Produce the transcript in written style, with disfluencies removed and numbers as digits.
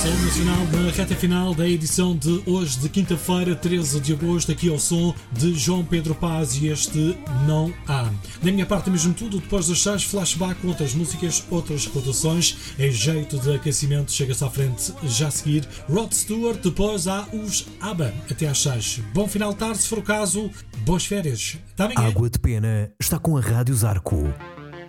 Som Nacional na reta final da edição de hoje, de quinta-feira, 13 de agosto, aqui ao som de João Pedro Paz e este Não Há. Da minha parte, mesmo tudo, depois das 6, flashback com outras músicas, outras recordações, em jeito de aquecimento, chega-se à frente já a seguir Rod Stewart, depois há os ABBA, até às 6. Bom final de tarde, se for o caso, boas férias. Até amanhã. Água de Pena está com a Rádio Zarco.